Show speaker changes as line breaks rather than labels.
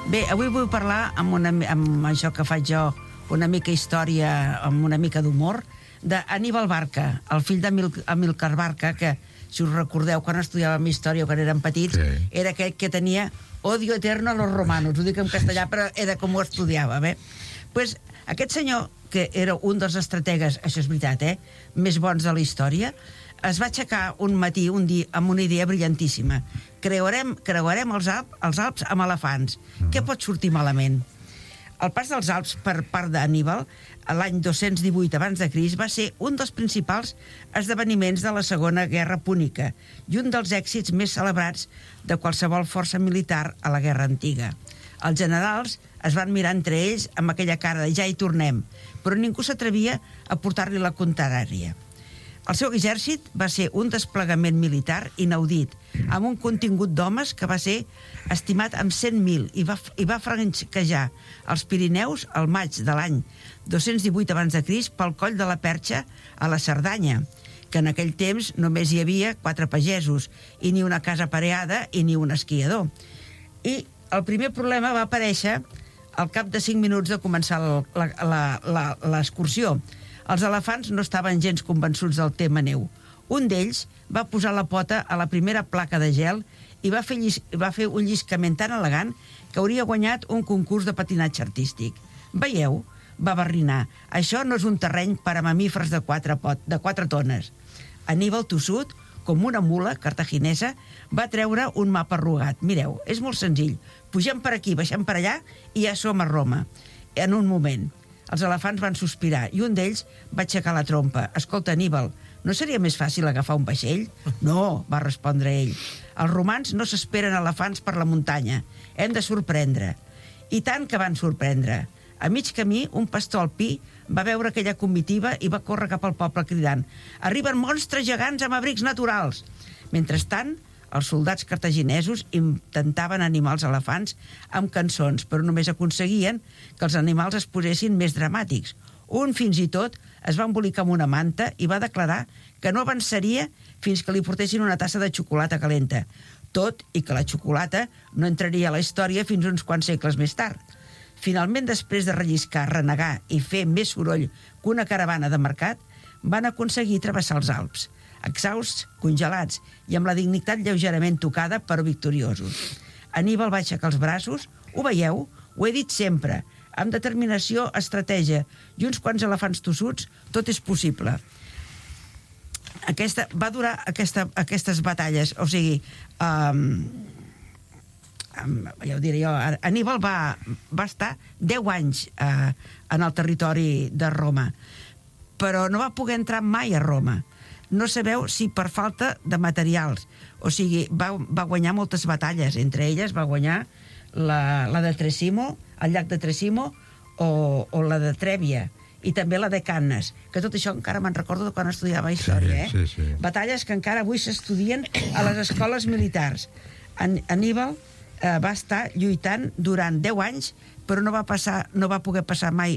Bé, avui vull parlar amb això que faig jo, una mica història, amb una mica d'humor, d'Aníbal Barca, el fill d'Amílcar Barca, que, si us recordeu, quan estudiàvem història o quan érem petits, era aquell que tenia odio eterno a los romanos. Ho dic en castellà, però era com ho estudiava, bé? Pues, aquest senyor, que era un dels estrategues, això és veritat, més bons de la història, es va aixecar un matí, un dia, amb una idea brillantíssima. Creuarem els Alps amb elefants. Què pot sortir malament? El pas dels Alps per part d'Anníbal, l'any 218 abans de Crist, va ser un dels principals esdeveniments de la Segona Guerra Púnica i un dels èxits més celebrats de qualsevol força militar a la Guerra Antiga. Els generals es van mirar entre ells amb aquella cara de ja hi tornem, però ningú s'atrevia a portar-li la contrària. El seu exèrcit va ser un desplegament militar inaudit, amb un contingut d'homes que va ser estimat amb 100.000 i va franquejar els Pirineus al maig de l'any 218 abans de Crist pel coll de la Perxa a la Cerdanya, que en aquell temps només hi havia 4 pagesos i ni una casa pareada i ni un esquiador. I el primer problema va aparèixer al cap de 5 minuts de començar l'excursió. Els elefants no estaven gens convençuts del tema neu. Un d'ells va posar la pota a la primera placa de gel i va fer un lliscament tan elegant que hauria guanyat un concurs de patinatge artístic. Veieu? Va barrinar. Això no és un terreny per a mamífers de 4 tones. Aníbal, tossut, com una mula cartaginesa, va treure un mapa arrugat. Mireu, és molt senzill. Pugem per aquí, baixem per allà i ja som a Roma. En un moment. Els elefants van sospirar i un d'ells va aixecar la trompa. Escolta, Aníbal, no seria més fàcil agafar un vaixell? No, va respondre ell. Els romans no s'esperen elefants per la muntanya. Hem de sorprendre. I tant que van sorprendre. A mig camí, un pastor alpí va veure aquella comitiva i va córrer cap al poble cridant: «Arriben monstres gegants amb abrics naturals!» Mentrestant, els soldats cartaginesos intentaven animar els elefants amb cançons, però només aconseguien que els animals es posessin més dramàtics. Un, fins i tot, es va embolicar amb una manta i va declarar que no avançaria fins que li portessin una tassa de xocolata calenta. Tot i que la xocolata no entraria a la història fins uns quants segles més tard. Finalment, després de relliscar, renegar i fer més soroll que una caravana de mercat, van aconseguir travessar els Alps, exhausts, congelats i amb la dignitat lleugerament tocada, però victoriosos. Aníbal va aixecar els braços. Ho veieu? Ho he dit sempre. Amb determinació, estratègia i uns quants elefants tossuts, tot és possible. Va durar aquestes batalles, o sigui, ja ho diré jo, Aníbal va estar 10 anys en el territori de Roma, però no va poder entrar mai a Roma. No sabeu si per falta de materials. O sigui, va guanyar moltes batalles. Entre elles va guanyar la de Tresimo, el llac de Tresimo, o la de Trèvia, i també la de Cannes, que tot això encara me'n recordo de quan estudiava història.
Sí.
Batalles que encara avui s'estudien a les escoles militars. Aníbal va estar lluitant durant 10 anys, però no va poder passar mai